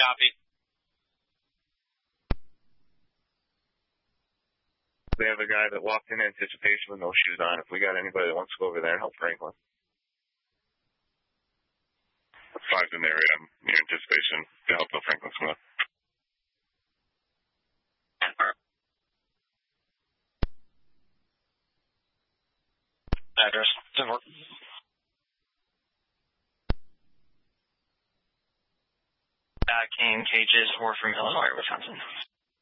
Copy. We have a guy that walked in anticipation with no shoes on. If we got anybody that wants to go over there and help Franklin. 5's in the area. I'm near anticipation to help Franklin Smith. Address. Denver. Cane cages, or from Illinois or Wisconsin.